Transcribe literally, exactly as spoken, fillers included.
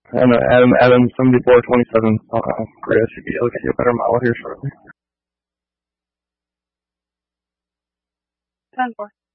And uh, Adam, Adam seventy-four twenty-seven. Uh, great S U V. I'll get you a better model here shortly. ten four.